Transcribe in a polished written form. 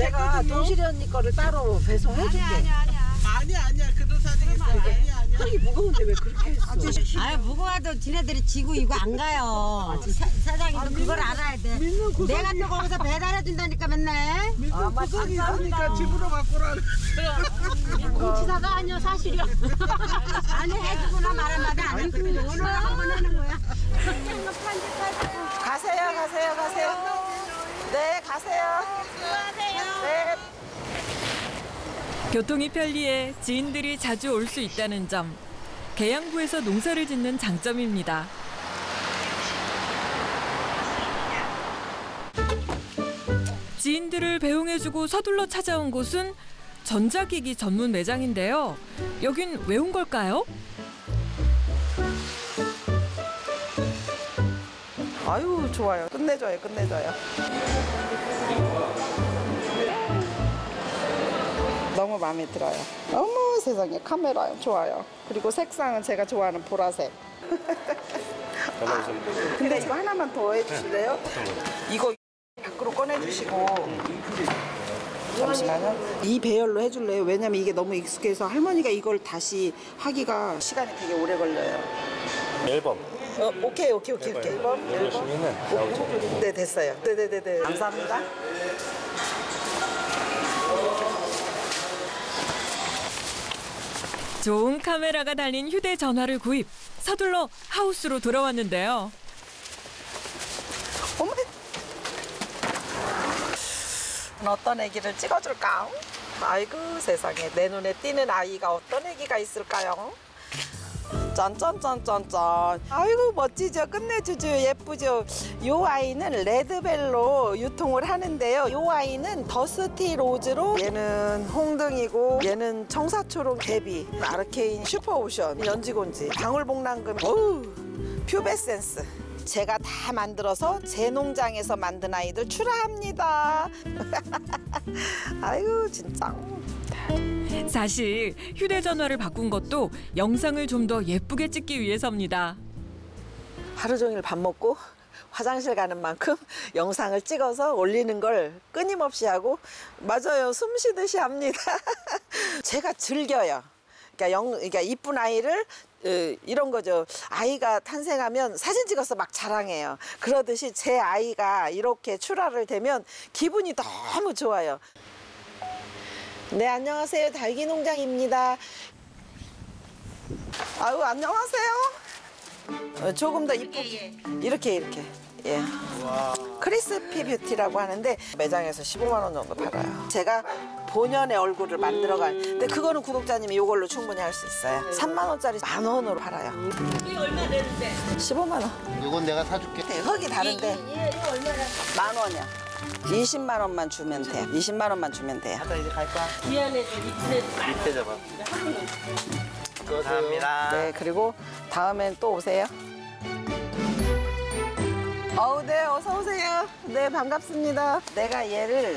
내가 동실이 언니 거를 따로 배송해줄게. 아니야. 그런 사정이 있어. 아니야. 흙이 무거운데 왜 그렇게 했어? 아유 무거워도 지네들이 지고 이거 안 가요. 사장님도 그걸 알아야 돼. 내가 또 거기서 배달해 준다니까 맨날. 믿는 구석이 있으니까 집으로 바꾸라. 공치사가 아니요 사실이야. 아니 해주거나 말한마다 안 해주고 오늘 한번 하는 거야. 가세요. 네, 가세요. 네. 교통이 편리해 지인들이 자주 올 수 있다는 점, 계양구에서 농사를 짓는 장점입니다. 지인들을 배웅해주고 서둘러 찾아온 곳은 전자기기 전문 매장인데요. 여긴 왜 온 걸까요? 아유, 좋아요. 끝내줘요. 너무 마음에 들어요. 어머 세상에 카메라 좋아요. 그리고 색상은 제가 좋아하는 보라색. 근데 이거 하나만 더 해주실래요? 이거 밖으로 꺼내주시고. 잠시만요. 이 배열로 해줄래요? 왜냐면 이게 너무 익숙해서 할머니가 이걸 다시 하기가 시간이 되게 오래 걸려요. 앨범. 오케이. 앨범. 누르시면은 나오죠. 네, 됐어요. 네. 감사합니다. 좋은 카메라가 달린 휴대전화를 구입, 서둘러 하우스로 돌아왔는데요. 어머. 어떤 애기를 찍어줄까? 아이고 세상에 내 눈에 띄는 아이가 어떤 애기가 있을까요? 짠. 아이고 멋지죠? 끝내주죠? 예쁘죠? 요 아이는 레드벨로 유통을 하는데요. 요 아이는 더스티 로즈로, 얘는 홍등이고, 얘는 청사초록 데비, 아르케인 슈퍼오션, 연지곤지, 방울복랑금, 어우, 퓨베센스. 제가 다 만들어서 제 농장에서 만든 아이들 출하합니다. 아이고 진짜. 사실 휴대전화를 바꾼 것도 영상을 좀 더 예쁘게 찍기 위해서입니다. 하루 종일 밥 먹고 화장실 가는 만큼 영상을 찍어서 올리는 걸 끊임없이 하고, 맞아요, 숨 쉬듯이 합니다. 제가 즐겨요. 그러니까 이쁜 아이를 이런 거죠. 아이가 탄생하면 사진 찍어서 막 자랑해요. 그러듯이 제 아이가 이렇게 출하를 되면 기분이 너무 좋아요. 네, 안녕하세요. 달기농장입니다. 아유, 안녕하세요. 조금 더 이쁘게. 이렇게. 예. 크리스피 뷰티라고 하는데 매장에서 15만 원 정도 팔아요. 제가 본연의 얼굴을 만들어갈. 근데 그거는 구독자님이 이걸로 충분히 할 수 있어요. 3만 원짜리 10,000원으로 팔아요. 이게 얼마 되는데? 15만 원. 이건 내가 사줄게. 네, 흙이 다른데. 이거 얼마나? 10,000원이요. 20만 원만 주면 돼요. 20만 원만 주면 돼요. 나 이제 갈 거야. 미안해서 이쁜애 밑에 잡아. 감사합니다. 네, 그리고 다음엔 또 오세요. 네, 어서 오세요. 네, 반갑습니다. 내가 얘를